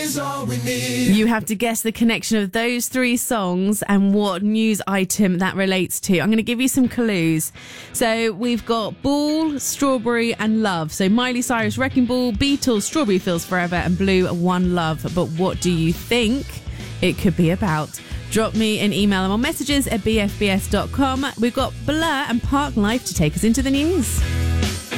is all we need. You have to guess the connection of those three songs and what news item that relates to. I'm going to give you some clues. So we've got Ball, Strawberry and Love. So Miley Cyrus, Wrecking Ball, Beatles, Strawberry Fields Forever and Blue, One Love. But what do you think it could be about? Drop me an email or messages at bfbs.com. We've got Blur and Park Life to take us into the news.